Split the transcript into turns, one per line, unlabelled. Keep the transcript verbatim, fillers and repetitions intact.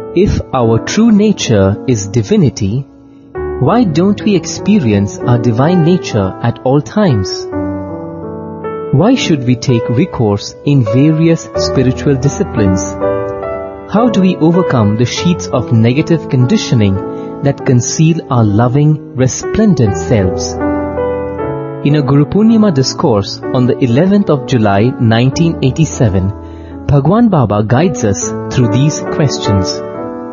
If our true nature is divinity, why don't we experience our divine nature at all times? Why should we take recourse in various spiritual disciplines? How do we overcome the sheets of negative conditioning that conceal our loving, resplendent selves? In a Guru Purnima discourse on the eleventh of July nineteen eighty-seven, Bhagwan Baba guides us through these questions.